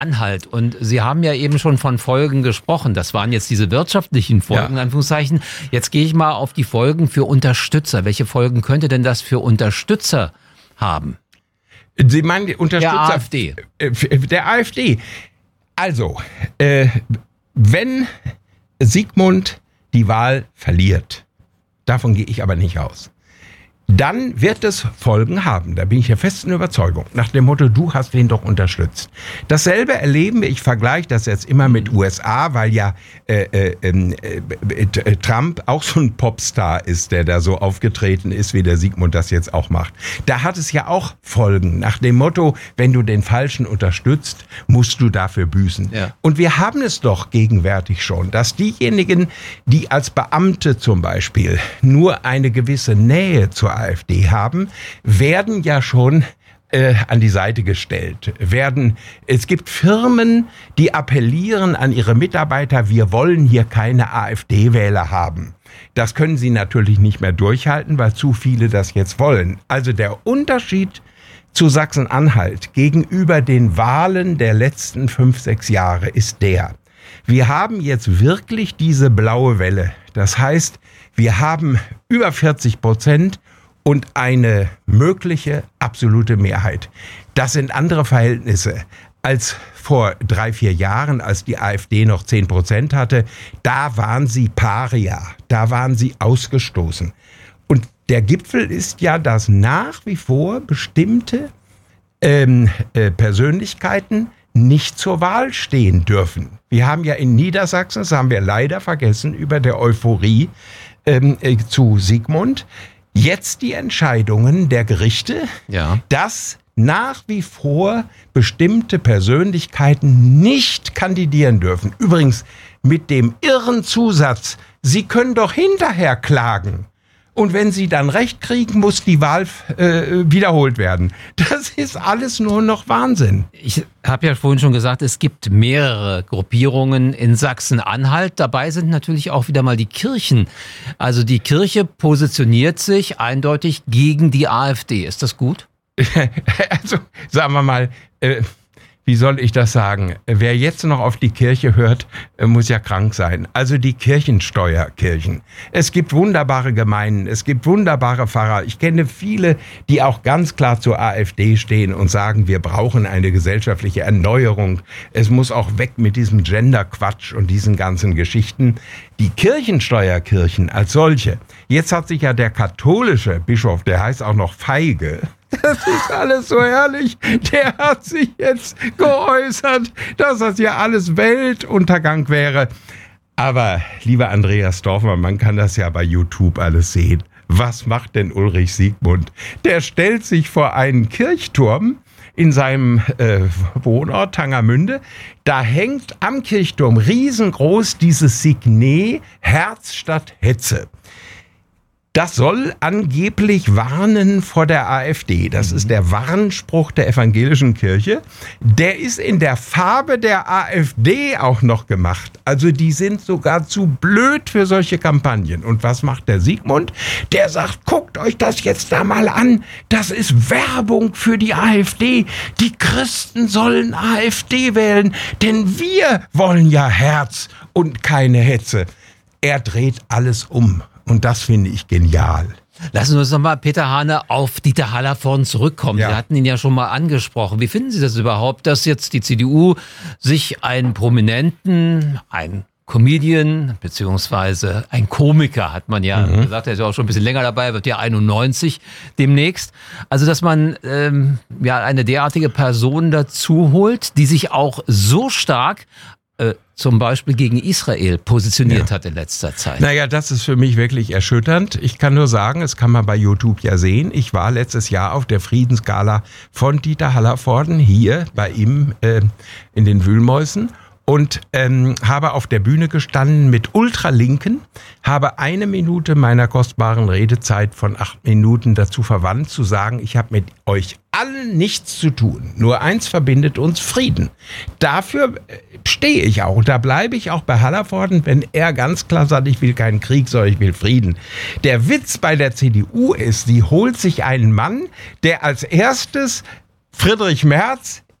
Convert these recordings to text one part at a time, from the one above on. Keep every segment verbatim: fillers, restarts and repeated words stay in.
Anhalt. Und Sie haben ja eben schon von Folgen gesprochen. Das waren jetzt diese wirtschaftlichen Folgen, ja. Anführungszeichen. Jetzt gehe ich mal auf die Folgen für Unterstützer. Welche Folgen könnte denn das für Unterstützer haben? Sie meinen die Unterstützer? Der AfD. Der AfD. Also, äh, wenn Sigmund die Wahl verliert, davon gehe ich aber nicht aus, dann wird es Folgen haben. Da bin ich der festen Überzeugung. Nach dem Motto, du hast den doch unterstützt. Dasselbe erleben wir, ich vergleiche das jetzt immer mit U S A, weil ja äh, äh, äh, Trump auch so ein Popstar ist, der da so aufgetreten ist, wie der Sigmund das jetzt auch macht. Da hat es ja auch Folgen. Nach dem Motto, wenn du den Falschen unterstützt, musst du dafür büßen. Ja. Und wir haben es doch gegenwärtig schon, dass diejenigen, die als Beamte zum Beispiel nur eine gewisse Nähe zur AfD haben, werden ja schon äh, an die Seite gestellt. Werden, es gibt Firmen, die appellieren an ihre Mitarbeiter, wir wollen hier keine AfD-Wähler haben. Das können sie natürlich nicht mehr durchhalten, weil zu viele das jetzt wollen. Also der Unterschied zu Sachsen-Anhalt gegenüber den Wahlen der letzten fünf, sechs Jahre ist der: Wir haben jetzt wirklich diese blaue Welle. Das heißt, wir haben über vierzig Prozent und eine mögliche absolute Mehrheit. Das sind andere Verhältnisse als vor drei, vier Jahren, als die AfD noch zehn Prozent hatte. Da waren sie Paria, da waren sie ausgestoßen. Und der Gipfel ist ja, dass nach wie vor bestimmte ähm, äh, Persönlichkeiten nicht zur Wahl stehen dürfen. Wir haben ja in Niedersachsen, das haben wir leider vergessen, über der Euphorie ähm, äh, zu Sigmund, jetzt die Entscheidungen der Gerichte, ja. dass nach wie vor bestimmte Persönlichkeiten nicht kandidieren dürfen. Übrigens mit dem irren Zusatz, sie können doch hinterher klagen. Und wenn sie dann Recht kriegen, muss die Wahl äh, wiederholt werden. Das ist alles nur noch Wahnsinn. Ich habe ja vorhin schon gesagt, es gibt mehrere Gruppierungen in Sachsen-Anhalt. Dabei sind natürlich auch wieder mal die Kirchen. Also die Kirche positioniert sich eindeutig gegen die AfD. Ist das gut? Also sagen wir mal, äh, wie soll ich das sagen? Wer jetzt noch auf die Kirche hört, muss ja krank sein. Also die Kirchensteuerkirchen. Es gibt wunderbare Gemeinden, es gibt wunderbare Pfarrer. Ich kenne viele, die auch ganz klar zur AfD stehen und sagen, wir brauchen eine gesellschaftliche Erneuerung. Es muss auch weg mit diesem Gender-Quatsch und diesen ganzen Geschichten. Die Kirchensteuerkirchen als solche. Jetzt hat sich ja der katholische Bischof, der heißt auch noch Feige, das ist alles so herrlich. Der hat sich jetzt geäußert, dass das ja alles Weltuntergang wäre. Aber, lieber Andreas Dorfmann, man kann das ja bei YouTube alles sehen. Was macht denn Ulrich Sigmund? Der stellt sich vor einen Kirchturm in seinem äh, Wohnort Tangermünde. Da hängt am Kirchturm riesengroß dieses Signet Herz statt Hetze. Das soll angeblich warnen vor der AfD. Das ist der Warnspruch der evangelischen Kirche. Der ist in der Farbe der AfD auch noch gemacht. Also die sind sogar zu blöd für solche Kampagnen. Und was macht der Sigmund? Der sagt, guckt euch das jetzt da mal an. Das ist Werbung für die AfD. Die Christen sollen AfD wählen, denn wir wollen ja Herz und keine Hetze. Er dreht alles um. Und das finde ich genial. Lassen Sie uns nochmal, Peter Hane, auf Dieter Hallervorden zurückkommen. Ja. Sie hatten ihn ja schon mal angesprochen. Wie finden Sie das überhaupt, dass jetzt die C D U sich einen Prominenten, einen Comedian, beziehungsweise ein Komiker, hat man ja mhm. gesagt, er ist ja auch schon ein bisschen länger dabei, wird ja einundneunzig demnächst. Also, dass man ähm, ja eine derartige Person dazu holt, die sich auch so stark äh, zum Beispiel gegen Israel positioniert ja. hat in letzter Zeit. Naja, das ist für mich wirklich erschütternd. Ich kann nur sagen, das kann man bei YouTube ja sehen. Ich war letztes Jahr auf der Friedensgala von Dieter Hallervorden hier bei ihm äh, in den Wühlmäusen und ähm, habe auf der Bühne gestanden mit Ultralinken, habe eine Minute meiner kostbaren Redezeit von acht Minuten dazu verwandt, zu sagen, ich habe mit euch allen nichts zu tun. Nur eins verbindet uns: Frieden. Dafür stehe ich auch. Und da bleibe ich auch bei Hallervorden, wenn er ganz klar sagt, ich will keinen Krieg, sondern ich will Frieden. Der Witz bei der C D U ist, sie holt sich einen Mann, der als erstes Friedrich Merz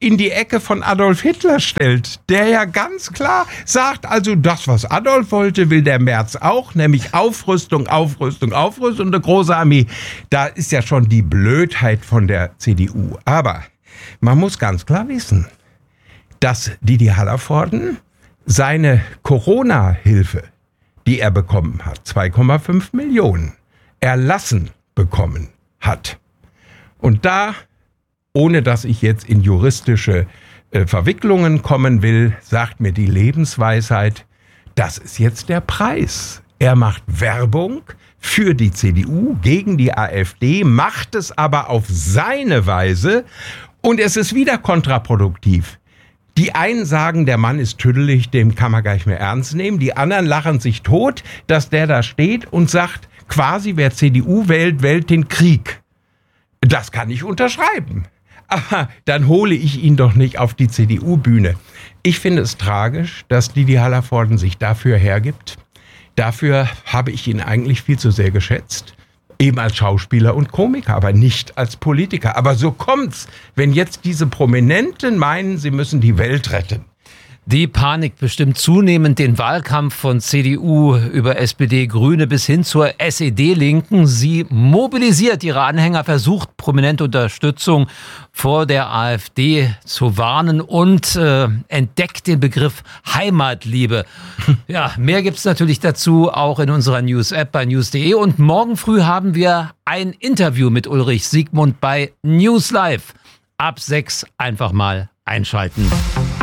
in die Ecke von Adolf Hitler stellt, der ja ganz klar sagt, also das, was Adolf wollte, will der Merz auch, nämlich Aufrüstung, Aufrüstung, Aufrüstung und eine große Armee. Da ist ja schon die Blödheit von der C D U. Aber man muss ganz klar wissen, dass Didi Hallervorden seine Corona-Hilfe, die er bekommen hat, zwei Komma fünf Millionen, erlassen bekommen hat. Und da, ohne dass ich jetzt in juristische äh, Verwicklungen kommen will, sagt mir die Lebensweisheit, das ist jetzt der Preis. Er macht Werbung für die C D U, gegen die AfD, macht es aber auf seine Weise und es ist wieder kontraproduktiv. Die einen sagen, der Mann ist tüdelig, dem kann man gar nicht mehr ernst nehmen. Die anderen lachen sich tot, dass der da steht und sagt, quasi wer C D U wählt, wählt den Krieg. Das kann ich unterschreiben. Aber dann hole ich ihn doch nicht auf die C D U-Bühne. Ich finde es tragisch, dass Didi Hallervorden sich dafür hergibt. Dafür habe ich ihn eigentlich viel zu sehr geschätzt. Eben als Schauspieler und Komiker, aber nicht als Politiker. Aber so kommt's, wenn jetzt diese Prominenten meinen, sie müssen die Welt retten. Die Panik bestimmt zunehmend den Wahlkampf von C D U über S P D, Grüne bis hin zur S E D-Linken. Sie mobilisiert ihre Anhänger, versucht prominente Unterstützung vor der AfD zu warnen und äh, entdeckt den Begriff Heimatliebe. Ja, mehr gibt's natürlich dazu auch in unserer News-App bei news punkt de. Und morgen früh haben wir ein Interview mit Ulrich Siegmund bei News Live. Ab sechs einfach mal einschalten.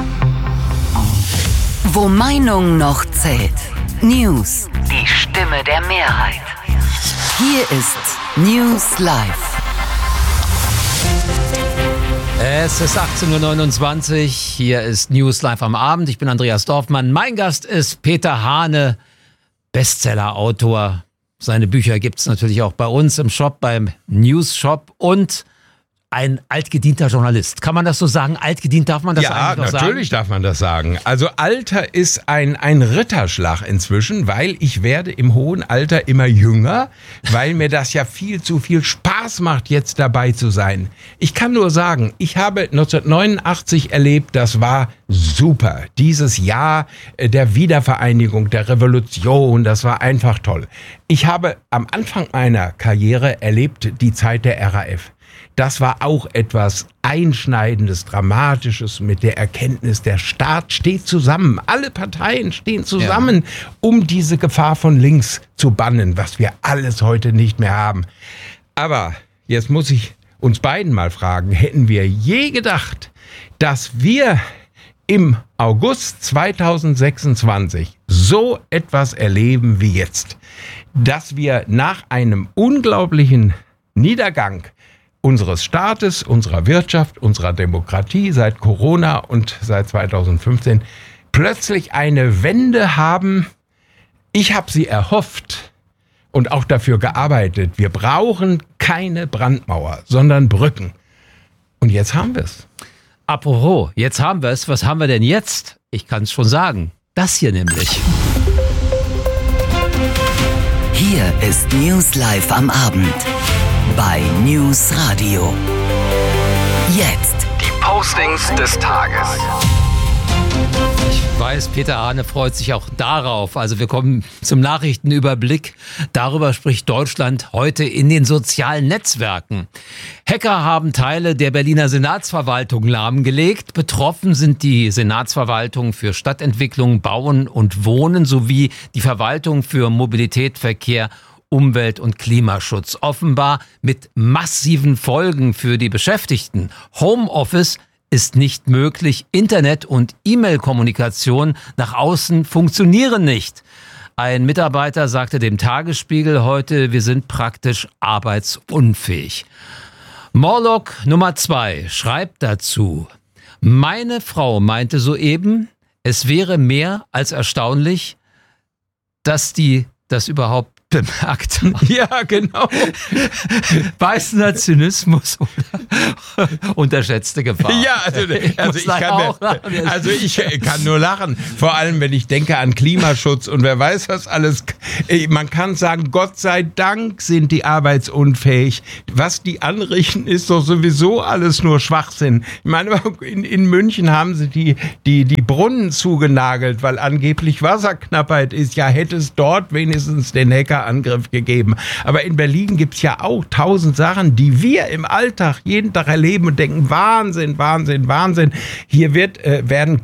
Wo Meinung noch zählt. News. Die Stimme der Mehrheit. Hier ist News Live. Es ist achtzehn Uhr neunundzwanzig. Hier ist News Live am Abend. Ich bin Andreas Dorfmann. Mein Gast ist Peter Hane, Bestseller-Autor. Seine Bücher gibt es natürlich auch bei uns im Shop, beim News Shop und ein altgedienter Journalist. Kann man das so sagen? Altgedient, darf man das ja, eigentlich noch sagen? Ja, natürlich darf man das sagen. Also Alter ist ein, ein Ritterschlag inzwischen, weil ich werde im hohen Alter immer jünger, weil mir das ja viel zu viel Spaß macht, jetzt dabei zu sein. Ich kann nur sagen, ich habe neunzehnhundertneunundachtzig erlebt, das war super. Dieses Jahr der Wiedervereinigung, der Revolution, das war einfach toll. Ich habe am Anfang meiner Karriere erlebt die Zeit der R A F. Das war auch etwas Einschneidendes, Dramatisches mit der Erkenntnis, der Staat steht zusammen. Alle Parteien stehen zusammen, ja, um diese Gefahr von links zu bannen, was wir alles heute nicht mehr haben. Aber jetzt muss ich uns beiden mal fragen, hätten wir je gedacht, dass wir im August zweitausendsechsundzwanzig so etwas erleben wie jetzt? Dass wir nach einem unglaublichen Niedergang unseres Staates, unserer Wirtschaft, unserer Demokratie seit Corona und seit zweitausendfünfzehn plötzlich eine Wende haben. Ich habe sie erhofft und auch dafür gearbeitet. Wir brauchen keine Brandmauer, sondern Brücken. Und jetzt haben wir es. Apropos, jetzt haben wir es. Was haben wir denn jetzt? Ich kann es schon sagen. Das hier nämlich. Hier ist News Live am Abend. Bei News Radio. Jetzt die Postings des Tages. Ich weiß, Peter Hane freut sich auch darauf. Also wir kommen zum Nachrichtenüberblick. Darüber spricht Deutschland heute in den sozialen Netzwerken. Hacker haben Teile der Berliner Senatsverwaltung lahmgelegt. Betroffen sind die Senatsverwaltung für Stadtentwicklung, Bauen und Wohnen sowie die Verwaltung für Mobilität, Verkehr, Umwelt- und Klimaschutz. Offenbar mit massiven Folgen für die Beschäftigten. Homeoffice ist nicht möglich. Internet- und E-Mail-Kommunikation nach außen funktionieren nicht. Ein Mitarbeiter sagte dem Tagesspiegel heute, wir sind praktisch arbeitsunfähig. Morlock Nummer zwei schreibt dazu, meine Frau meinte soeben, es wäre mehr als erstaunlich, dass die das überhaupt bemerkt. Ja, genau. Beißender Zynismus oder unterschätzte Gefahr. Ja, also, also, ich kann mir, also ich kann nur lachen. Vor allem, wenn ich denke an Klimaschutz und wer weiß was alles. Man kann sagen, Gott sei Dank sind die arbeitsunfähig. Was die anrichten, ist doch sowieso alles nur Schwachsinn. Ich meine, in, in München haben sie die, die, die Brunnen zugenagelt, weil angeblich Wasserknappheit ist. Ja, hätte es dort wenigstens den Hackerangriff gegeben. Aber in Berlin gibt's ja auch tausend Sachen, die wir im Alltag jeden Tag erleben und denken, Wahnsinn, Wahnsinn, Wahnsinn. Hier wird, äh, werden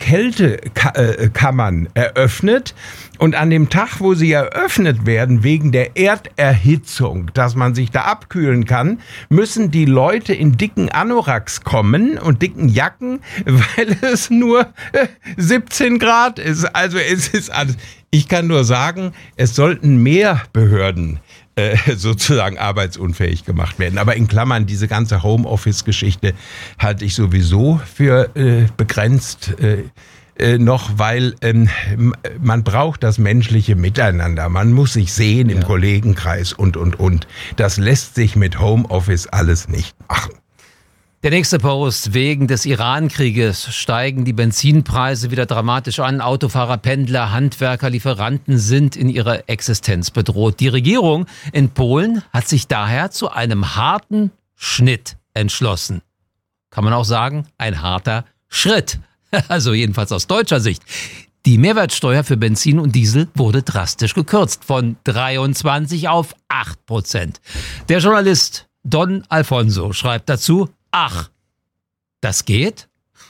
Kältekammern eröffnet. Und an dem Tag, wo sie eröffnet werden, wegen der Erderhitzung, dass man sich da abkühlen kann, müssen die Leute in dicken Anoraks kommen und dicken Jacken, weil es nur siebzehn Grad ist. Also es ist alles. Ich kann nur sagen, es sollten mehr Behörden äh, sozusagen arbeitsunfähig gemacht werden. Aber in Klammern, diese ganze Homeoffice-Geschichte halte ich sowieso für äh, begrenzt. Äh, Äh, noch, weil ähm, man braucht das menschliche Miteinander. Man muss sich sehen im ja. Kollegenkreis und, und, und. Das lässt sich mit Homeoffice alles nicht machen. Der nächste Post. Wegen des Iran-Krieges steigen die Benzinpreise wieder dramatisch an. Autofahrer, Pendler, Handwerker, Lieferanten sind in ihrer Existenz bedroht. Die Regierung in Polen hat sich daher zu einem harten Schnitt entschlossen. Kann man auch sagen, ein harter Schritt. Also jedenfalls aus deutscher Sicht. Die Mehrwertsteuer für Benzin und Diesel wurde drastisch gekürzt, von dreiundzwanzig auf acht Prozent. Der Journalist Don Alfonso schreibt dazu, ach, das geht?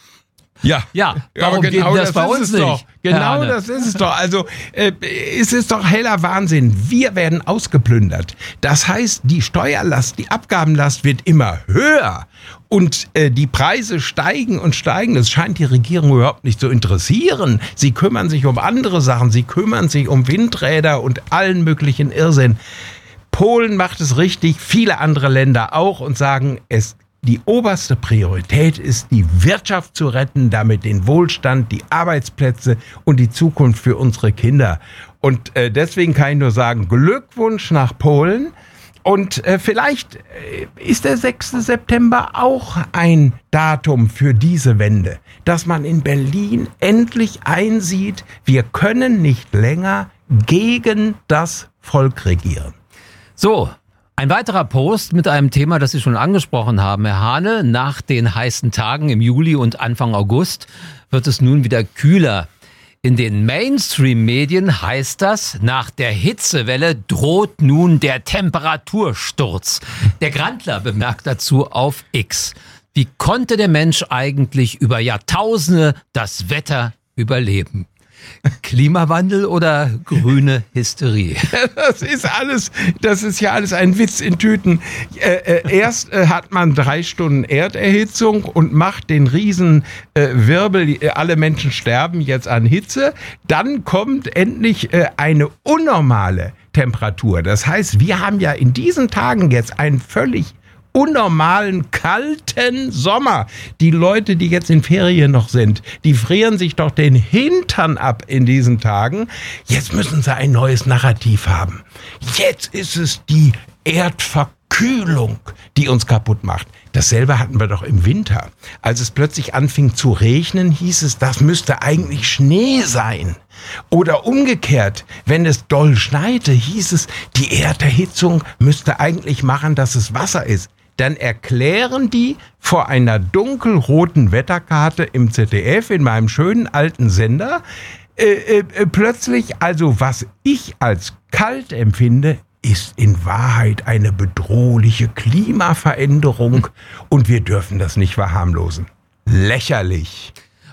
Ja, ja, warum ja, genau, geht das, das bei uns nicht? Doch. Genau, das ist es doch. Also äh, es ist doch heller Wahnsinn. Wir werden ausgeplündert. Das heißt, die Steuerlast, die Abgabenlast wird immer höher. Und äh, die Preise steigen und steigen. Das scheint die Regierung überhaupt nicht zu interessieren. Sie kümmern sich um andere Sachen. Sie kümmern sich um Windräder und allen möglichen Irrsinn. Polen macht es richtig, viele andere Länder auch und sagen, es die oberste Priorität ist, die Wirtschaft zu retten, damit den Wohlstand, die Arbeitsplätze und die Zukunft für unsere Kinder. Und äh, deswegen kann ich nur sagen, Glückwunsch nach Polen. Und äh, vielleicht äh, ist der sechste September auch ein Datum für diese Wende, dass man in Berlin endlich einsieht, wir können nicht länger gegen das Volk regieren. So. Ein weiterer Post mit einem Thema, das Sie schon angesprochen haben, Herr Hahne. Nach den heißen Tagen im Juli und Anfang August wird es nun wieder kühler. In den Mainstream-Medien heißt das, nach der Hitzewelle droht nun der Temperatursturz. Der Grandler bemerkt dazu auf X: Wie konnte der Mensch eigentlich über Jahrtausende das Wetter überleben? Klimawandel oder grüne Hysterie? Das ist alles, das ist ja alles ein Witz in Tüten. Äh, äh, erst äh, hat man drei Stunden Erderhitzung und macht den riesen äh, Wirbel, alle Menschen sterben jetzt an Hitze. Dann kommt endlich äh, eine unnormale Temperatur. Das heißt, wir haben ja in diesen Tagen jetzt einen völlig unnormalen, kalten Sommer. Die Leute, die jetzt in Ferien noch sind, die frieren sich doch den Hintern ab in diesen Tagen. Jetzt müssen sie ein neues Narrativ haben. Jetzt ist es die Erdverkühlung, die uns kaputt macht. Dasselbe hatten wir doch im Winter. Als es plötzlich anfing zu regnen, hieß es, das müsste eigentlich Schnee sein. Oder umgekehrt, wenn es doll schneite, hieß es, die Erderhitzung müsste eigentlich machen, dass es Wasser ist. Dann erklären die vor einer dunkelroten Wetterkarte im Z D F, in meinem schönen alten Sender, äh, äh, plötzlich, also was ich als kalt empfinde, ist in Wahrheit eine bedrohliche Klimaveränderung und wir dürfen das nicht verharmlosen. Lächerlich.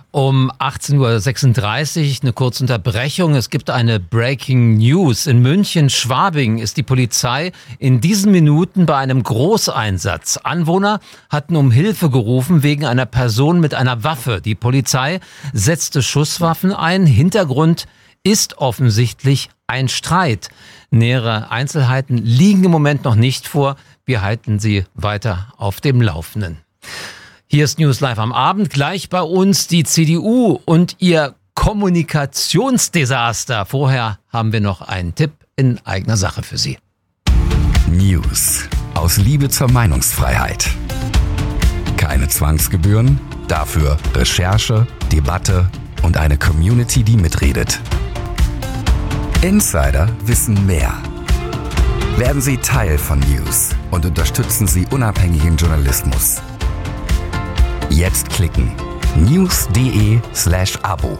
Um achtzehn Uhr sechsunddreißig eine kurze Unterbrechung. Es gibt eine Breaking News. In München-Schwabing ist die Polizei in diesen Minuten bei einem Großeinsatz. Anwohner hatten um Hilfe gerufen wegen einer Person mit einer Waffe. Die Polizei setzte Schusswaffen ein. Hintergrund ist offensichtlich ein Streit. Nähere Einzelheiten liegen im Moment noch nicht vor. Wir halten Sie weiter auf dem Laufenden. Hier ist News Live am Abend. Gleich bei uns die C D U und ihr Kommunikationsdesaster. Vorher haben wir noch einen Tipp in eigener Sache für Sie. News aus Liebe zur Meinungsfreiheit. Keine Zwangsgebühren, dafür Recherche, Debatte und eine Community, die mitredet. Insider wissen mehr. Werden Sie Teil von News und unterstützen Sie unabhängigen Journalismus. Jetzt klicken news.de slash Abo.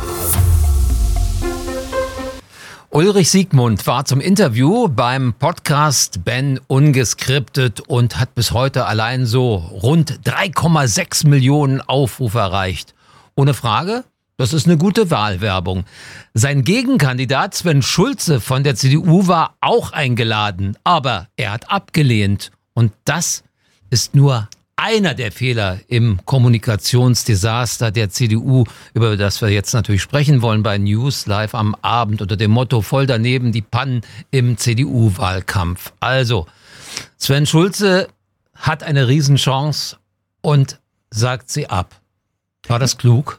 Ulrich Siegmund war zum Interview beim Podcast Ben Ungeskriptet und hat bis heute allein so rund drei Komma sechs Millionen Aufrufe erreicht. Ohne Frage, das ist eine gute Wahlwerbung. Sein Gegenkandidat Sven Schulze von der C D U war auch eingeladen, aber er hat abgelehnt. Und das ist nur einer der Fehler im Kommunikationsdesaster der C D U, über das wir jetzt natürlich sprechen wollen bei News Live am Abend unter dem Motto voll daneben die Pannen im C D U-Wahlkampf. Also, Sven Schulze hat eine Riesenchance und sagt sie ab. War das klug?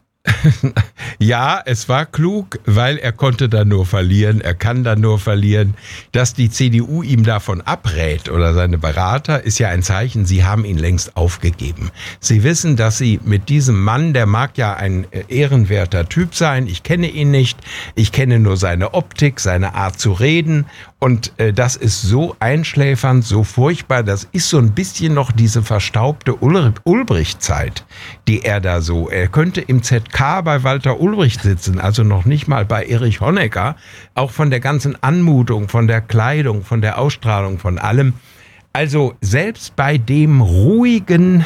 Ja, es war klug, weil er konnte dann nur verlieren, er kann dann nur verlieren. Dass die C D U ihm davon abrät oder seine Berater, ist ja ein Zeichen, sie haben ihn längst aufgegeben. Sie wissen, dass sie mit diesem Mann, der mag ja ein ehrenwerter Typ sein, ich kenne ihn nicht, ich kenne nur seine Optik, seine Art zu reden und äh, das ist so einschläfernd, so furchtbar, das ist so ein bisschen noch diese verstaubte Ul- Ulbricht-Zeit, die er da so, er könnte im Z K bei Walter Ulbricht sitzen, also noch nicht mal bei Erich Honecker, auch von der ganzen Anmutung, von der Kleidung, von der Ausstrahlung, von allem. Also selbst bei dem ruhigen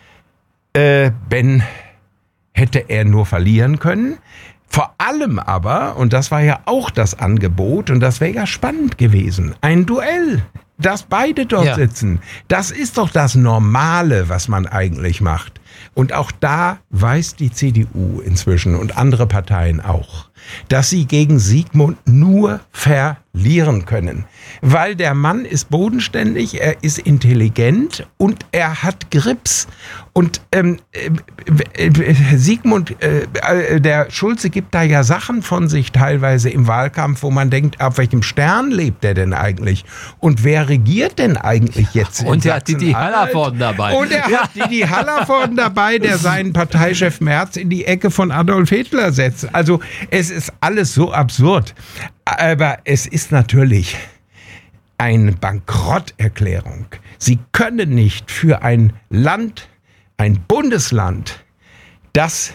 äh, Ben hätte er nur verlieren können. Vor allem aber, und das war ja auch das Angebot, und das wäre ja spannend gewesen, ein Duell, dass beide dort ja. sitzen. Das ist doch das Normale, was man eigentlich macht. Und auch da weiß die C D U inzwischen und andere Parteien auch, dass sie gegen Siegmund nur verlieren können. Weil der Mann ist bodenständig, er ist intelligent und er hat Grips. Und ähm, äh, Siegmund, äh, der Schulze gibt da ja Sachen von sich teilweise im Wahlkampf, wo man denkt, auf welchem Stern lebt er denn eigentlich? Und wer regiert denn eigentlich jetzt? Und er hat Didi Hallervorden dabei. Und er ja. hat Didi Hallervorden dabei, der seinen Parteichef Merz in die Ecke von Adolf Hitler setzt. Also es ist alles so absurd. Aber es ist natürlich eine Bankrotterklärung. Sie können nicht für ein Land, ein Bundesland, das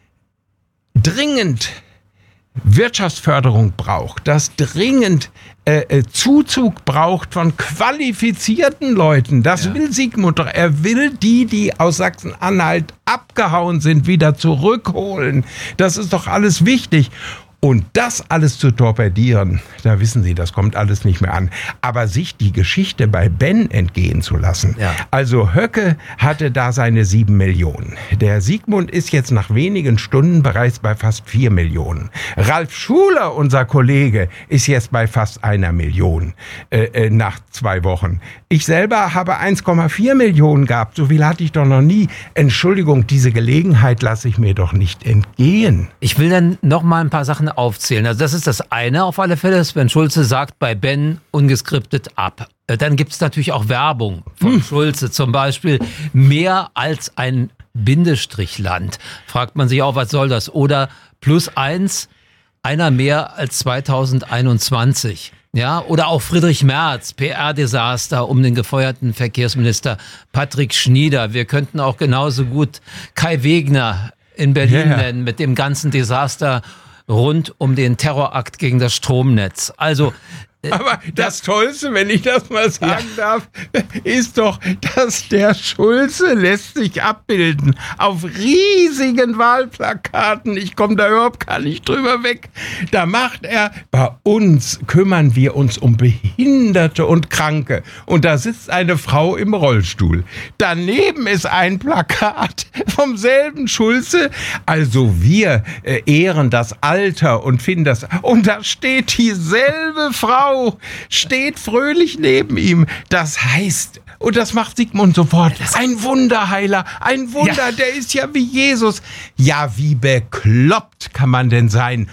dringend Wirtschaftsförderung braucht, das dringend äh, Zuzug braucht von qualifizierten Leuten. Das ja. will Siegmund doch. Er will die, die aus Sachsen-Anhalt abgehauen sind, wieder zurückholen. Das ist doch alles wichtig. Und das alles zu torpedieren, da wissen Sie, das kommt alles nicht mehr an. Aber sich die Geschichte bei Ben entgehen zu lassen. Ja. Also Höcke hatte da seine sieben Millionen. Der Siegmund ist jetzt nach wenigen Stunden bereits bei fast vier Millionen. Ralf Schuler, unser Kollege, ist jetzt bei fast einer Million äh, nach zwei Wochen. Ich selber habe eins Komma vier Millionen gehabt. So viel hatte ich doch noch nie. Entschuldigung, diese Gelegenheit lasse ich mir doch nicht entgehen. Ich will dann noch mal ein paar Sachen aufzählen. Also das ist das eine auf alle Fälle. Sven Schulze sagt bei Ben ungeskriptet ab. Dann gibt es natürlich auch Werbung von hm. Schulze. Zum Beispiel mehr als ein Bindestrichland. Fragt man sich auch, was soll das? Oder plus eins, einer mehr als zweitausendeinundzwanzig. Ja, oder auch Friedrich Merz, P R-Desaster um den gefeuerten Verkehrsminister Patrick Schnieder. Wir könnten auch genauso gut Kai Wegner in Berlin yeah. nennen mit dem ganzen Desaster rund um den Terrorakt gegen das Stromnetz. Also Aber das Tollste, wenn ich das mal sagen ja. darf, ist doch, dass der Schulze lässt sich abbilden auf riesigen Wahlplakaten. Ich komme da überhaupt gar nicht drüber weg. Da macht er, bei uns kümmern wir uns um Behinderte und Kranke. Und da sitzt eine Frau im Rollstuhl. Daneben ist ein Plakat vom selben Schulze. Also wir äh, ehren das Alter und finden das. Und da steht dieselbe Frau, steht fröhlich neben ihm. Das heißt, und das macht Siegmund sofort, ein Wunderheiler, ein Wunder, ja. der ist ja wie Jesus. Ja, wie bekloppt kann man denn sein?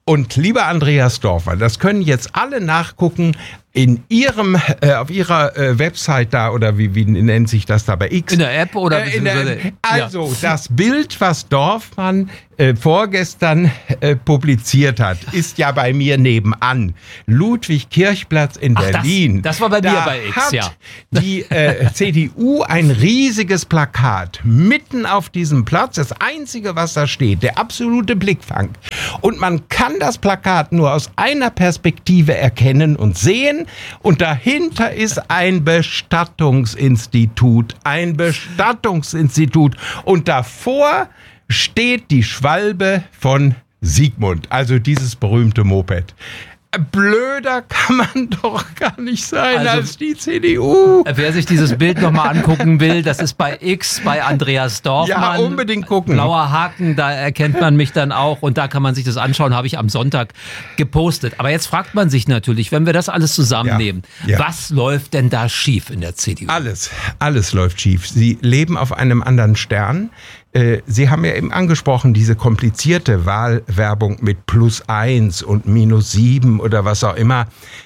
Und lieber Andreas Dorfer, das können jetzt alle nachgucken in ihrem, äh, auf ihrer äh, Website da, oder wie, wie nennt sich das da bei X? In der App oder? Äh, in der, also, ja. Das Bild, was Dorfmann äh, vorgestern äh, publiziert hat, ist ja bei mir nebenan. Ludwig-Kirchplatz in Ach, Berlin. Das, das war bei da mir bei X, hat ja. die äh, C D U ein riesiges Plakat mitten auf diesem Platz. Das Einzige, was da steht, der absolute Blickfang. Und man kann das Plakat nur aus einer Perspektive erkennen und sehen. Und dahinter ist ein Bestattungsinstitut. Ein Bestattungsinstitut. Und davor steht die Schwalbe von Sigmund. Also dieses berühmte Moped. Blöder kann man doch gar nicht sein also, als die C D U. Wer sich dieses Bild nochmal angucken will, das ist bei X, bei Andreas Dorfmann. Ja, unbedingt gucken. Blauer Haken, da erkennt man mich dann auch und da kann man sich das anschauen, habe ich am Sonntag gepostet. Aber jetzt fragt man sich natürlich, wenn wir das alles zusammennehmen, ja, ja. was läuft denn da schief in der C D U? Alles, alles läuft schief. Sie leben auf einem anderen Stern. Sie haben ja eben angesprochen, diese komplizierte Wahlwerbung mit plus eins und minus sieben oder was auch immer.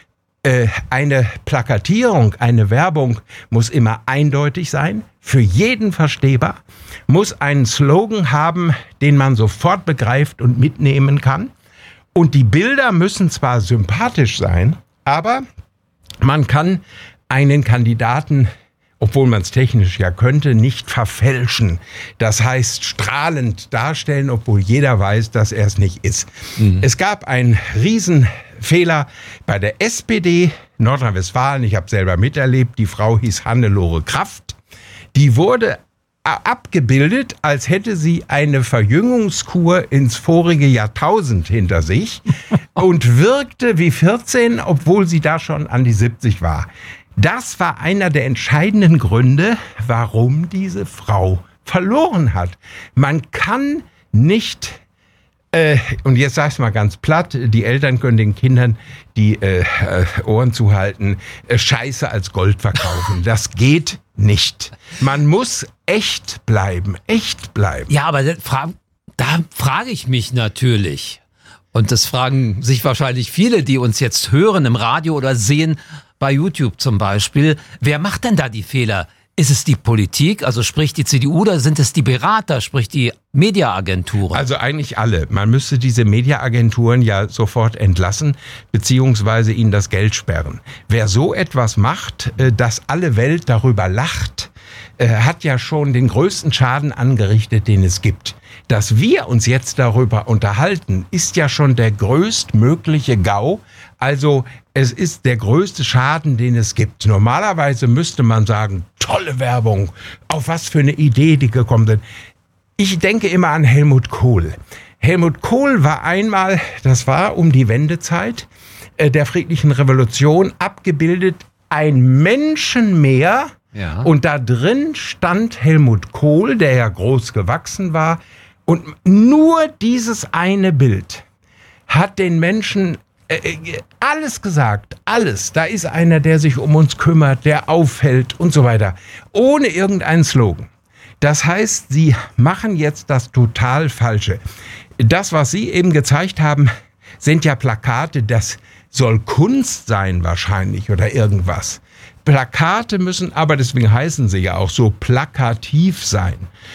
Eine Plakatierung, eine Werbung muss immer eindeutig sein, für jeden verstehbar, muss einen Slogan haben, den man sofort begreift und mitnehmen kann. Und die Bilder müssen zwar sympathisch sein, aber man kann einen Kandidaten, obwohl man es technisch ja könnte, nicht verfälschen. Das heißt, strahlend darstellen, obwohl jeder weiß, dass er es nicht ist. Mhm. Es gab einen Riesenfehler bei der S P D Nordrhein-Westfalen. Ich habe selber miterlebt. Die Frau hieß Hannelore Kraft. Die wurde abgebildet, als hätte sie eine Verjüngungskur ins vorige Jahrtausend hinter sich und wirkte wie vierzehn, obwohl sie da schon an die siebzig war. Das war einer der entscheidenden Gründe, warum diese Frau verloren hat. Man kann nicht, äh, und jetzt sag ich mal ganz platt, die Eltern können den Kindern die äh, Ohren zuhalten, äh, Scheiße als Gold verkaufen. Das geht nicht. Man muss echt bleiben, echt bleiben. Ja, aber da, fra- da frage ich mich natürlich, und das fragen sich wahrscheinlich viele, die uns jetzt hören im Radio oder sehen, bei YouTube zum Beispiel, wer macht denn da die Fehler? Ist es die Politik, also sprich die C D U, oder sind es die Berater, sprich die Mediaagenturen? Also eigentlich alle. Man müsste diese Mediaagenturen ja sofort entlassen, beziehungsweise ihnen das Geld sperren. Wer so etwas macht, dass alle Welt darüber lacht, hat ja schon den größten Schaden angerichtet, den es gibt. Dass wir uns jetzt darüber unterhalten, ist ja schon der größtmögliche GAU. Also es ist der größte Schaden, den es gibt. Normalerweise müsste man sagen, tolle Werbung, auf was für eine Idee die gekommen sind. Ich denke immer an Helmut Kohl. Helmut Kohl war einmal, das war um die Wendezeit äh, der friedlichen Revolution, abgebildet ein Menschenmeer. Ja. Und da drin stand Helmut Kohl, der ja groß gewachsen war. Und nur dieses eine Bild hat den Menschen äh, alles gesagt, alles. Da ist einer, der sich um uns kümmert, der aufhält und so weiter. Ohne irgendeinen Slogan. Das heißt, sie machen jetzt das total Falsche. Das, was Sie eben gezeigt haben, sind ja Plakate, das soll Kunst sein wahrscheinlich oder irgendwas. Plakate müssen, aber deswegen heißen sie ja auch so, plakativ sein.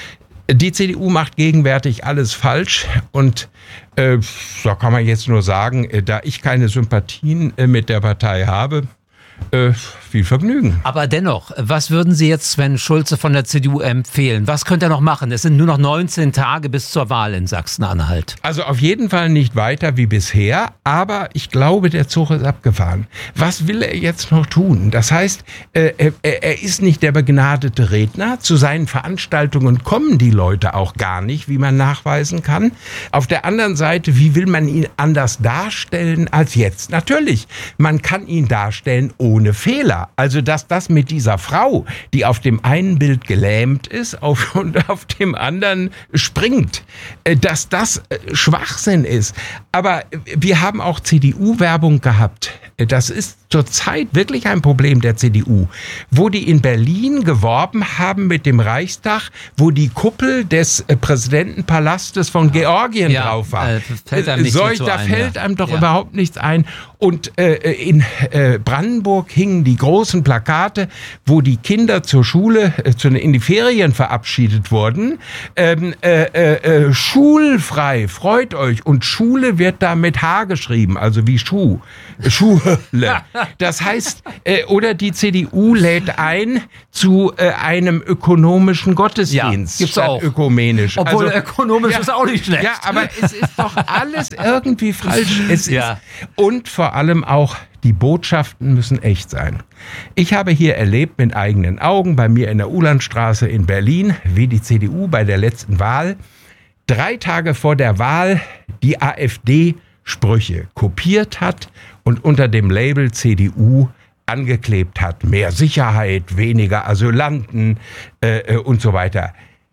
Die C D U macht gegenwärtig alles falsch und äh, da kann man jetzt nur sagen, äh, da ich keine Sympathien äh, mit der Partei habe, Äh, viel Vergnügen. Aber dennoch, was würden Sie jetzt Sven Schulze von der C D U empfehlen? Was könnte er noch machen? Es sind nur noch neunzehn Tage bis zur Wahl in Sachsen-Anhalt. Also auf jeden Fall nicht weiter wie bisher, aber ich glaube, der Zug ist abgefahren. Was will er jetzt noch tun? Das heißt, äh, er, er ist nicht der begnadete Redner. Zu seinen Veranstaltungen kommen die Leute auch gar nicht, wie man nachweisen kann. Auf der anderen Seite, wie will man ihn anders darstellen als jetzt? Natürlich, man kann ihn darstellen ohne Fehler. Also, dass das mit dieser Frau, die auf dem einen Bild gelähmt ist auf, und auf dem anderen springt, dass das Schwachsinn ist. Aber wir haben auch C D U-Werbung gehabt das ist zurzeit wirklich ein Problem der C D U, wo die in Berlin geworben haben mit dem Reichstag, wo die Kuppel des äh, Präsidentenpalastes von Georgien ja, drauf war. Äh, fällt einem nicht Solch, so da ein, fällt ja. einem doch ja. überhaupt nichts ein. Und äh, in äh, Brandenburg hingen die großen Plakate, wo die Kinder zur Schule, äh, zu, in die Ferien verabschiedet wurden. Ähm, äh, äh, schulfrei, freut euch. Und Schule wird da mit H geschrieben, also wie Schuh. Schule. Das heißt, äh, oder die C D U lädt ein zu äh, einem ökonomischen Gottesdienst. Ja, gibt's auch. Ökumenisch. Obwohl also, ökonomisch ja, ist auch nicht schlecht. Ja, aber es ist doch alles irgendwie falsch. Es ja. ist, und vor allem auch, die Botschaften müssen echt sein. Ich habe hier erlebt mit eigenen Augen, bei mir in der Ulandstraße in Berlin, wie die C D U bei der letzten Wahl drei Tage vor der Wahl die AfD Sprüche kopiert hat und unter dem Label C D U angeklebt hat. Mehr Sicherheit, weniger Asylanten äh, und so weiter.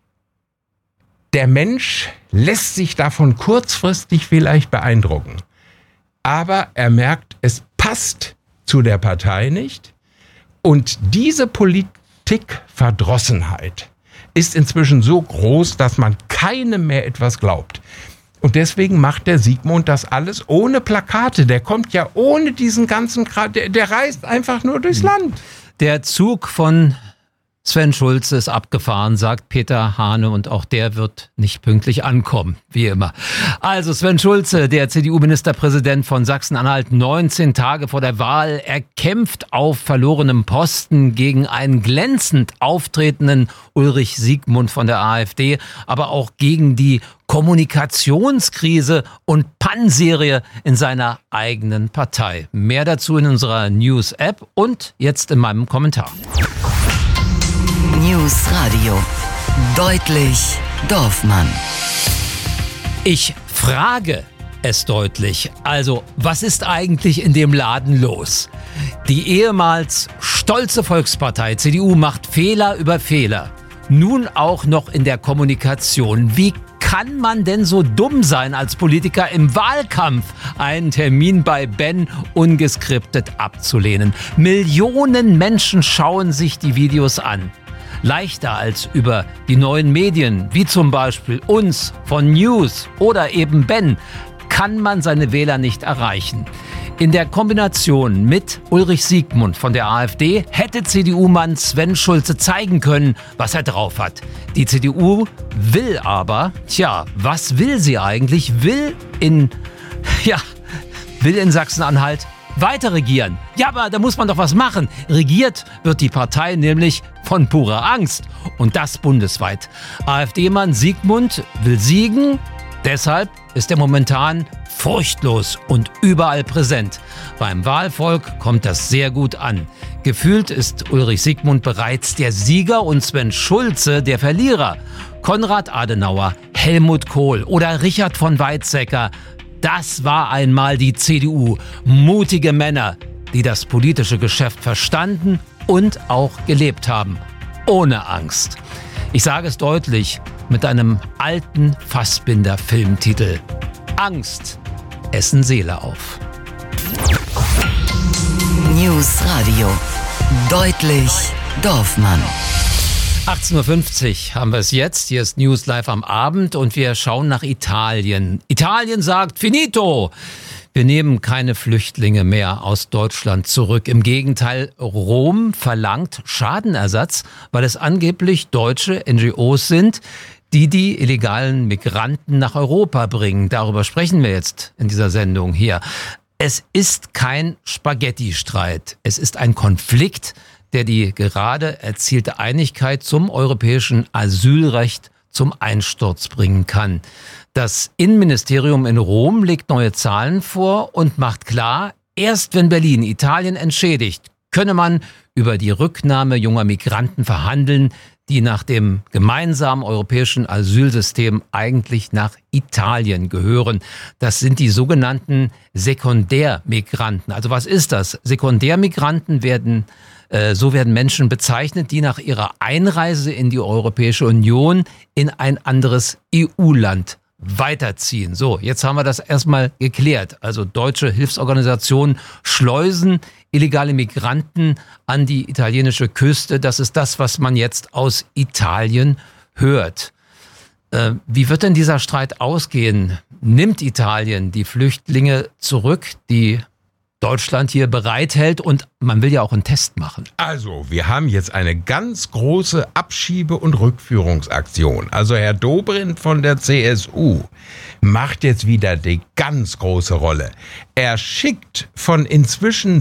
Der Mensch lässt sich davon kurzfristig vielleicht beeindrucken. Aber er merkt, es passt zu der Partei nicht. Und diese Politikverdrossenheit ist inzwischen so groß, dass man keinem mehr etwas glaubt. Und deswegen macht der Sigmund das alles ohne Plakate. Der kommt ja ohne diesen ganzen Kram, der, der reist einfach nur durchs Land. Der Zug von Sven Schulze ist abgefahren, sagt Peter Hane, und auch der wird nicht pünktlich ankommen, wie immer. Also Sven Schulze, der C D U-Ministerpräsident von Sachsen-Anhalt, neunzehn Tage vor der Wahl, er kämpft auf verlorenem Posten gegen einen glänzend auftretenden Ulrich Siegmund von der AfD, aber auch gegen die Kommunikationskrise und Pannenserie in seiner eigenen Partei. Mehr dazu in unserer News-App und jetzt in meinem Kommentar. News Radio. Deutlich Dorfmann. Ich frage es deutlich. Also, was ist eigentlich in dem Laden los? Die ehemals stolze Volkspartei C D U macht Fehler über Fehler. Nun auch noch in der Kommunikation. Wie kann man denn so dumm sein, als Politiker im Wahlkampf einen Termin bei Ben ungeskriptet abzulehnen? Millionen Menschen schauen sich die Videos an. Leichter als über die neuen Medien, wie zum Beispiel uns von News oder eben Ben, kann man seine Wähler nicht erreichen. In der Kombination mit Ulrich Siegmund von der AfD hätte C D U-Mann Sven Schulze zeigen können, was er drauf hat. Die C D U will aber, tja, was will sie eigentlich? Will in, ja, will in Sachsen-Anhalt weiter regieren. Ja, aber da muss man doch was machen. Regiert wird die Partei nämlich von purer Angst. Und das bundesweit. AfD-Mann Siegmund will siegen. Deshalb ist er momentan furchtlos und überall präsent. Beim Wahlvolk kommt das sehr gut an. Gefühlt ist Ulrich Siegmund bereits der Sieger und Sven Schulze der Verlierer. Konrad Adenauer, Helmut Kohl oder Richard von Weizsäcker. Das war einmal die C D U. Mutige Männer, die das politische Geschäft verstanden und auch gelebt haben. Ohne Angst. Ich sage es deutlich mit einem alten Fassbinder-Filmtitel. Angst, essen Seele auf. News Radio. Deutlich Dorfmann. achtzehn Uhr fünfzig haben wir es jetzt. Hier ist News Live am Abend und wir schauen nach Italien. Italien sagt Finito! Wir nehmen keine Flüchtlinge mehr aus Deutschland zurück. Im Gegenteil, Rom verlangt Schadenersatz, weil es angeblich deutsche N G Os sind, die die illegalen Migranten nach Europa bringen. Darüber sprechen wir jetzt in dieser Sendung hier. Es ist kein Spaghetti-Streit. Es ist ein Konflikt, der die gerade erzielte Einigkeit zum europäischen Asylrecht zum Einsturz bringen kann. Das Innenministerium in Rom legt neue Zahlen vor und macht klar, erst wenn Berlin Italien entschädigt, könne man über die Rücknahme junger Migranten verhandeln, die nach dem gemeinsamen europäischen Asylsystem eigentlich nach Italien gehören. Das sind die sogenannten Sekundärmigranten. Also was ist das? Sekundärmigranten werden So werden Menschen bezeichnet, die nach ihrer Einreise in die Europäische Union in ein anderes E U-Land weiterziehen. So, jetzt haben wir das erstmal geklärt. Also deutsche Hilfsorganisationen schleusen illegale Migranten an die italienische Küste. Das ist das, was man jetzt aus Italien hört. Äh, wie wird denn dieser Streit ausgehen? Nimmt Italien die Flüchtlinge zurück, die Deutschland hier bereithält, und man will ja auch einen Test machen? Also, wir haben jetzt eine ganz große Abschiebe- und Rückführungsaktion. Also Herr Dobrindt von der C S U macht jetzt wieder die ganz große Rolle. Er schickt von inzwischen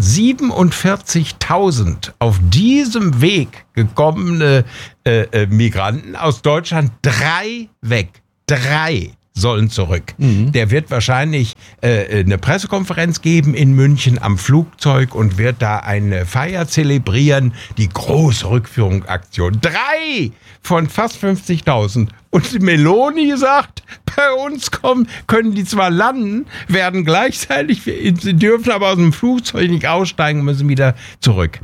siebenundvierzigtausend auf diesem Weg gekommene äh, äh, Migranten aus Deutschland drei weg. Drei sollen zurück. Mhm. Der wird wahrscheinlich äh, eine Pressekonferenz geben in München am Flugzeug und wird da eine Feier zelebrieren, die große Rückführungsaktion. Drei von fast fünfzigtausend. Und Meloni sagt, bei uns kommen, können die zwar landen, werden gleichzeitig, sie dürfen aber aus dem Flugzeug nicht aussteigen, müssen wieder zurück.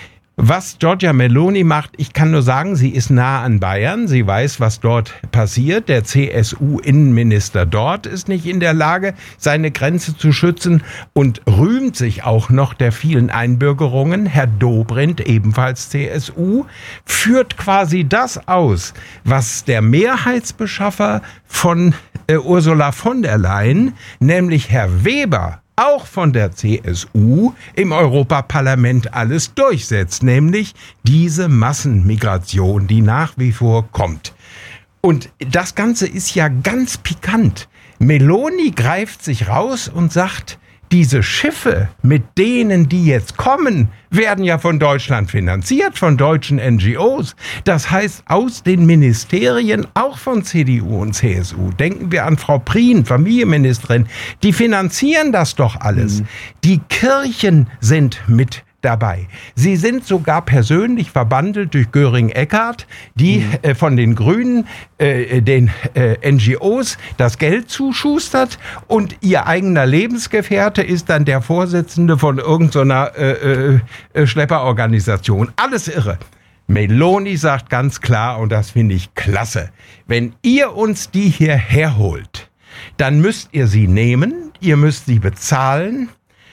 Was Giorgia Meloni macht, ich kann nur sagen, sie ist nah an Bayern. Sie weiß, was dort passiert. Der C S U-Innenminister dort ist nicht in der Lage, seine Grenze zu schützen und rühmt sich auch noch der vielen Einbürgerungen. Herr Dobrindt, ebenfalls C S U, führt quasi das aus, was der Mehrheitsbeschaffer von äh, Ursula von der Leyen, nämlich Herr Weber, auch von der C S U, im Europaparlament alles durchsetzt, nämlich diese Massenmigration, die nach wie vor kommt. Und das Ganze ist ja ganz pikant. Meloni greift sich raus und sagt, diese Schiffe, mit denen die jetzt kommen, werden ja von Deutschland finanziert, von deutschen N G Os. Das heißt, aus den Ministerien, auch von C D U und C S U. Denken wir an Frau Prien, Familienministerin. Die finanzieren das doch alles. Mhm. Die Kirchen sind mit dabei. Sie sind sogar persönlich verbandelt durch Göring-Eckardt, die mhm. äh, von den Grünen äh, den äh, N G Os das Geld zuschustert, und ihr eigener Lebensgefährte ist dann der Vorsitzende von irgendeiner äh, äh, Schlepperorganisation. Alles irre. Meloni sagt ganz klar, und das finde ich klasse, wenn ihr uns die hierher holt, dann müsst ihr sie nehmen, ihr müsst sie bezahlen.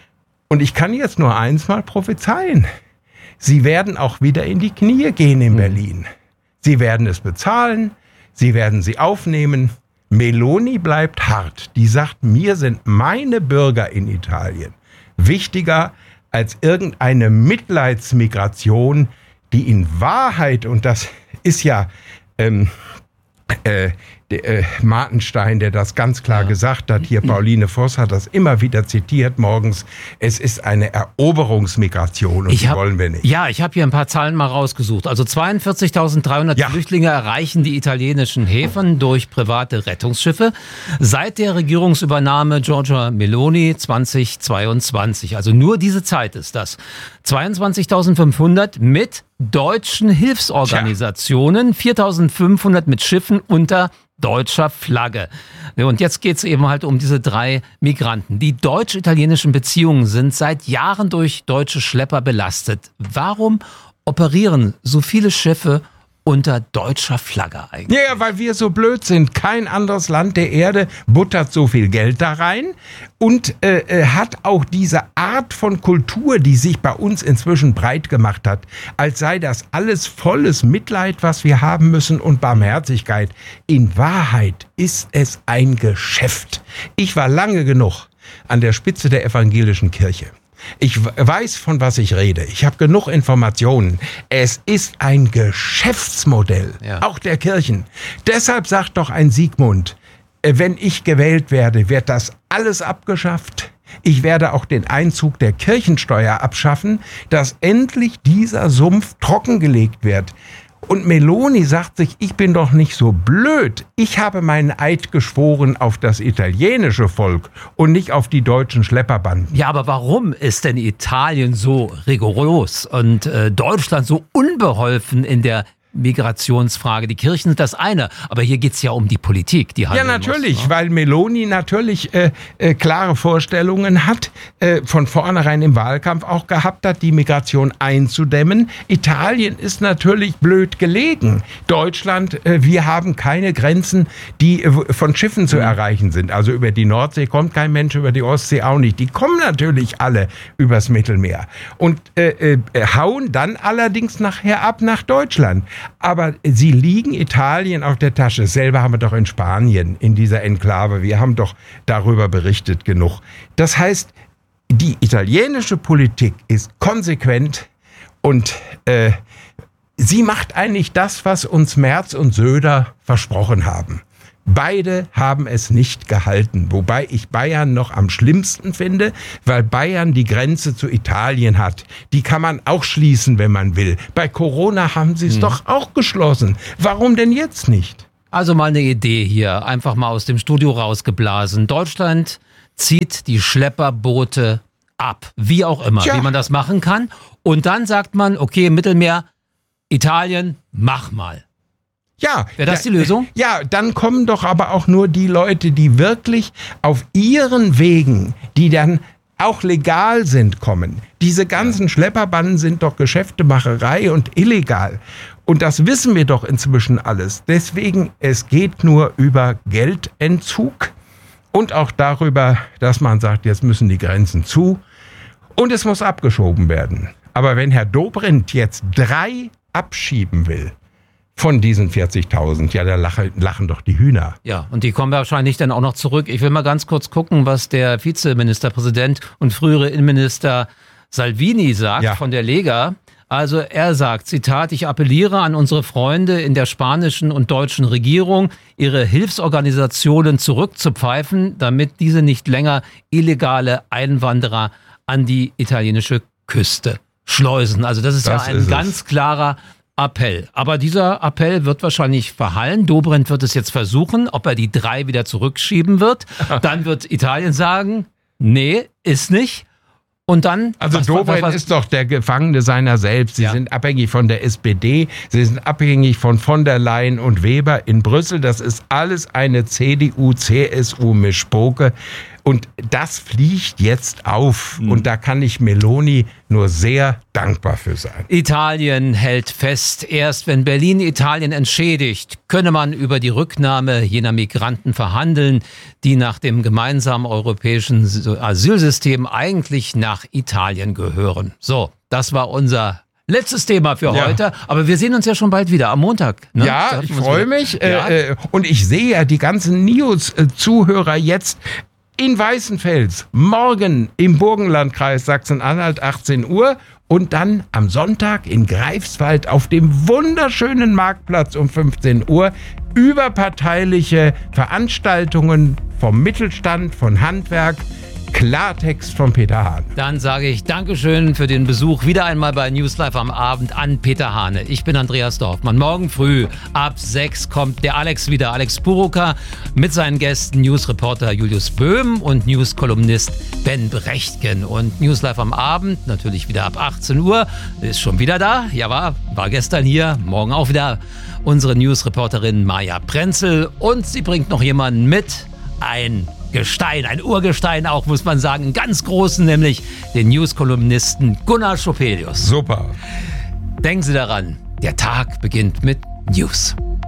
Und ich kann jetzt nur eins mal prophezeien. Sie werden auch wieder in die Knie gehen in Berlin. Sie werden es bezahlen, sie werden sie aufnehmen. Meloni bleibt hart. Die sagt, mir sind meine Bürger in Italien wichtiger als irgendeine Mitleidsmigration, die in Wahrheit, und das ist ja ähm, äh, der, äh, Martenstein, der das ganz klar ja. gesagt hat, hier Pauline Voss hat das immer wieder zitiert morgens, es ist eine Eroberungsmigration, und ich die hab, wollen wir nicht. Ja, ich habe hier ein paar Zahlen mal rausgesucht. Also zweiundvierzigtausenddreihundert ja. Flüchtlinge erreichen die italienischen Häfen durch private Rettungsschiffe seit der Regierungsübernahme Giorgia Meloni zweitausendzweiundzwanzig. Also nur diese Zeit ist das. zweiundzwanzigtausendfünfhundert mit deutschen Hilfsorganisationen, viertausendfünfhundert mit Schiffen unter deutscher Flagge. Und jetzt geht es eben halt um diese drei Migranten. Die deutsch-italienischen Beziehungen sind seit Jahren durch deutsche Schlepper belastet. Warum operieren so viele Schiffe unter deutscher Flagge eigentlich? Ja, weil wir so blöd sind. Kein anderes Land der Erde buttert so viel Geld da rein und äh, hat auch diese Art von Kultur, die sich bei uns inzwischen breit gemacht hat, als sei das alles volles Mitleid, was wir haben müssen, und Barmherzigkeit. In Wahrheit ist es ein Geschäft. Ich war lange genug an der Spitze der evangelischen Kirche. Ich weiß, von was ich rede. Ich habe genug Informationen. Es ist ein Geschäftsmodell, ja. auch der Kirchen. Deshalb sagt doch ein Sigmund, wenn ich gewählt werde, wird das alles abgeschafft. Ich werde auch den Einzug der Kirchensteuer abschaffen, dass endlich dieser Sumpf trockengelegt wird. Und Meloni sagt sich, ich bin doch nicht so blöd. Ich habe meinen Eid geschworen auf das italienische Volk und nicht auf die deutschen Schlepperbanden. Ja, aber warum ist denn Italien so rigoros und äh, Deutschland so unbeholfen in der Migrationsfrage. Die Kirchen sind das eine, aber hier geht's ja um die Politik. Die ja, natürlich, muss, ne? weil Meloni natürlich äh, äh, klare Vorstellungen hat, äh, von vornherein im Wahlkampf auch gehabt hat, die Migration einzudämmen. Italien ist natürlich blöd gelegen. Deutschland, äh, wir haben keine Grenzen, die äh, von Schiffen zu mhm. erreichen sind. Also über die Nordsee kommt kein Mensch, über die Ostsee auch nicht. Die kommen natürlich alle übers Mittelmeer und äh, äh, hauen dann allerdings nachher ab nach Deutschland. Aber sie liegen Italien auf der Tasche. Selber haben wir doch in Spanien, in dieser Enklave. Wir haben doch darüber berichtet genug. Das heißt, die italienische Politik ist konsequent und äh, sie macht eigentlich das, was uns Merz und Söder versprochen haben. Beide haben es nicht gehalten, wobei ich Bayern noch am schlimmsten finde, weil Bayern die Grenze zu Italien hat. Die kann man auch schließen, wenn man will. Bei Corona haben sie es hm. doch auch geschlossen. Warum denn jetzt nicht? Also mal eine Idee hier, einfach mal aus dem Studio rausgeblasen. Deutschland zieht die Schlepperboote ab, wie auch immer, ja. wie man das machen kann. Und dann sagt man, okay, im Mittelmeer, Italien, mach mal. Ja. Wäre das die Lösung? Ja, dann kommen doch aber auch nur die Leute, die wirklich auf ihren Wegen, die dann auch legal sind, kommen. Diese ganzen Schlepperbanden sind doch Geschäftemacherei und illegal. Und das wissen wir doch inzwischen alles. Deswegen, es geht nur über Geldentzug und auch darüber, dass man sagt, jetzt müssen die Grenzen zu und es muss abgeschoben werden. Aber wenn Herr Dobrindt jetzt drei abschieben will, von diesen vierzigtausend, ja, da lachen, lachen doch die Hühner. Ja, und die kommen wahrscheinlich dann auch noch zurück. Ich will mal ganz kurz gucken, was der Vizeministerpräsident und frühere Innenminister Salvini sagt ja. von der Lega. Also er sagt, Zitat, ich appelliere an unsere Freunde in der spanischen und deutschen Regierung, ihre Hilfsorganisationen zurückzupfeifen, damit diese nicht länger illegale Einwanderer an die italienische Küste schleusen. Also das ist das ja ein ist ganz es. klarer Appell. Aber dieser Appell wird wahrscheinlich verhallen. Dobrindt wird es jetzt versuchen, ob er die drei wieder zurückschieben wird. Dann wird Italien sagen, nee, ist nicht. Und dann... Also Dobrindt ist doch der Gefangene seiner selbst. Sie ja. sind abhängig von der S P D, sie sind abhängig von von der Leyen und Weber in Brüssel. Das ist alles eine C D U C S U-Mischpoke. Und das fliegt jetzt auf. Mhm. Und da kann ich Meloni nur sehr dankbar für sein. Italien hält fest, erst wenn Berlin Italien entschädigt, könne man über die Rücknahme jener Migranten verhandeln, die nach dem gemeinsamen europäischen Asylsystem eigentlich nach Italien gehören. So, das war unser letztes Thema für ja. heute, aber wir sehen uns ja schon bald wieder am Montag. Ne? Ja, ich freue mich. Ja. Äh, und ich sehe ja die ganzen News-Zuhörer jetzt in Weißenfels, morgen im Burgenlandkreis Sachsen-Anhalt, achtzehn Uhr. Und dann am Sonntag in Greifswald auf dem wunderschönen Marktplatz um fünfzehn Uhr überparteiliche Veranstaltungen vom Mittelstand, von Handwerk, Klartext von Peter Hahn. Dann sage ich Dankeschön für den Besuch wieder einmal bei News Live am Abend an Peter Hahne. Ich bin Andreas Dorfmann. Morgen früh ab sechs kommt der Alex wieder, Alex Buruka, mit seinen Gästen News-Reporter Julius Böhm und News-Kolumnist Ben Brechtgen. Und News Live am Abend natürlich wieder ab achtzehn Uhr. Ist schon wieder da. Ja, war, war gestern hier. Morgen auch wieder unsere News-Reporterin Maja Prenzel. Und sie bringt noch jemanden mit. Ein Gestein, ein Urgestein auch, muss man sagen, einen ganz großen, nämlich den News-Kolumnisten Gunnar Schopelius. Super. Denken Sie daran, der Tag beginnt mit News.